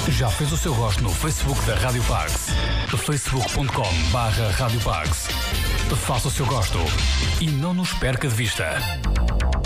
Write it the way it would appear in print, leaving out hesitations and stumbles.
Já fez o seu gosto no Facebook da Rádio Parks? facebook.com/Rádio Parks. Faça o seu gosto e não nos perca de vista.